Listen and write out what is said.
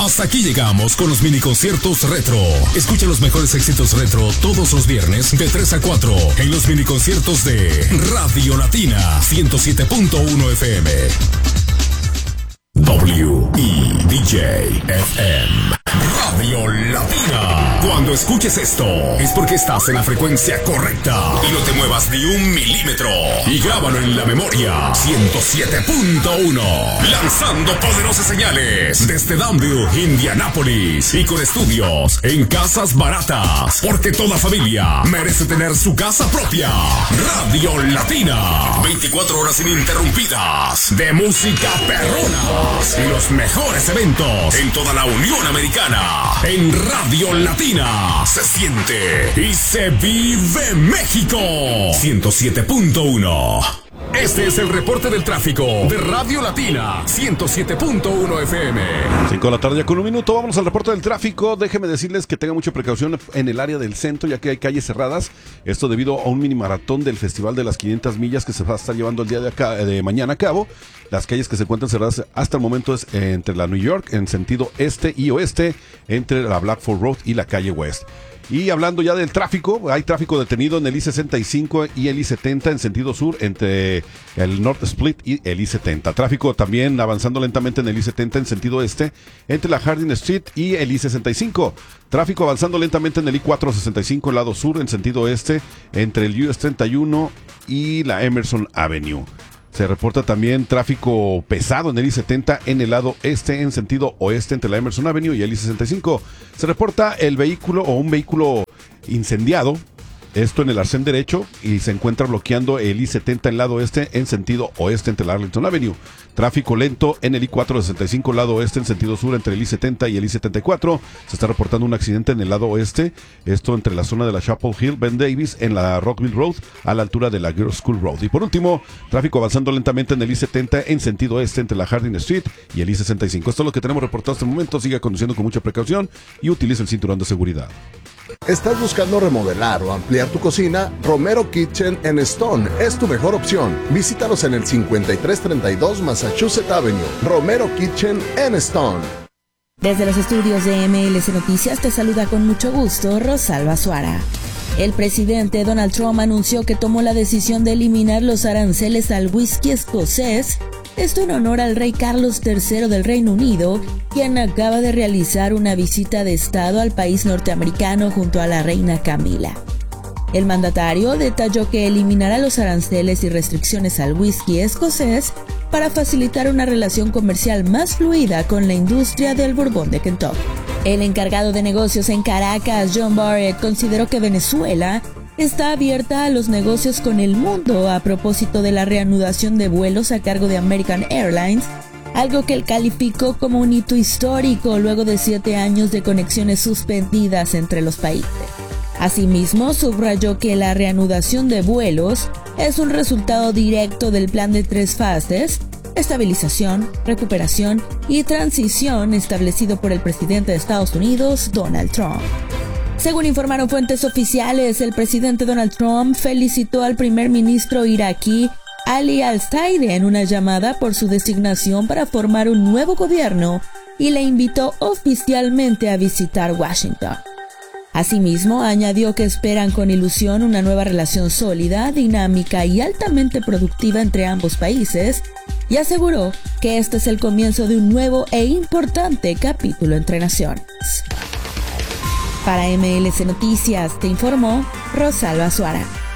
Hasta aquí llegamos con los mini conciertos retro. Escucha los mejores éxitos retro todos los viernes de 3 a 4 en los mini conciertos de Radio Latina 107.1 FM. WEDJ-FM Radio Latina. Cuando escuches esto, es porque estás en la frecuencia correcta y no te muevas ni un milímetro. Y grábalo en la memoria. 107.1. Lanzando poderosas señales desde Danville, Indianápolis, y con estudios en casas baratas, porque toda familia merece tener su casa propia. Radio Latina. 24 horas ininterrumpidas de música perrona y los mejores eventos en toda la Unión Americana. En Radio Latina se siente y se vive México. 107.1. Este es el reporte del tráfico de Radio Latina 107.1 FM. 5 de la tarde ya con un minuto. Vamos al reporte del tráfico. Déjenme decirles que tengan mucha precaución en el área del centro, ya que hay calles cerradas. Esto debido a un mini maratón del Festival de las 500 millas que se va a estar llevando el día de mañana a cabo. Las calles que se encuentran cerradas hasta el momento es entre la New York en sentido este y oeste, entre la Blackford Road y la calle West. Y hablando ya del tráfico, hay tráfico detenido en el I-65 y el I-70 en sentido sur entre el North Split y el I-70. Tráfico también avanzando lentamente en el I-70 en sentido este entre la Harding Street y el I-65. Tráfico avanzando lentamente en el I-465 lado sur en sentido este entre el US 31 y la Emerson Avenue. Se reporta también tráfico pesado en el I-70 en el lado este en sentido oeste entre la Emerson Avenue y el I-65. Se reporta un vehículo incendiado, esto en el arcén derecho, y se encuentra bloqueando el I-70 en lado este en sentido oeste entre la Arlington Avenue. Tráfico lento en el I-465 lado oeste en sentido sur entre el I-70 y el I-74. Se está reportando un accidente en el lado oeste, esto entre la zona de la Chapel Hill, Ben Davis, en la Rockville Road, a la altura de la Girls School Road. Y por último, tráfico avanzando lentamente en el I-70 en sentido este entre la Harding Street y el I-65. Esto es lo que tenemos reportado hasta el momento. Siga conduciendo con mucha precaución y utilice el cinturón de seguridad. ¿Estás buscando remodelar o ampliar tu cocina? Romero Kitchen en Stone es tu mejor opción. Visítalos en el 5332 Massachusetts Avenue. Romero Kitchen en Stone. Desde los estudios de MLC Noticias te saluda con mucho gusto Rosalba Suara. El presidente Donald Trump anunció que tomó la decisión de eliminar los aranceles al whisky escocés, esto en honor al rey Carlos III del Reino Unido, quien acaba de realizar una visita de estado al país norteamericano junto a la reina Camila. El mandatario detalló que eliminará los aranceles y restricciones al whisky escocés para facilitar una relación comercial más fluida con la industria del Bourbon de Kentucky. El encargado de negocios en Caracas, John Barrett, consideró que Venezuela está abierta a los negocios con el mundo a propósito de la reanudación de vuelos a cargo de American Airlines, algo que él calificó como un hito histórico luego de 7 años de conexiones suspendidas entre los países. Asimismo, subrayó que la reanudación de vuelos es un resultado directo del plan de 3 fases: estabilización, recuperación y transición establecido por el presidente de Estados Unidos, Donald Trump. Según informaron fuentes oficiales, el presidente Donald Trump felicitó al primer ministro iraquí Ali al-Zaidi en una llamada por su designación para formar un nuevo gobierno y le invitó oficialmente a visitar Washington. Asimismo, añadió que esperan con ilusión una nueva relación sólida, dinámica y altamente productiva entre ambos países, y aseguró que este es el comienzo de un nuevo e importante capítulo entre naciones. Para MLC Noticias, te informó Rosalba Suara.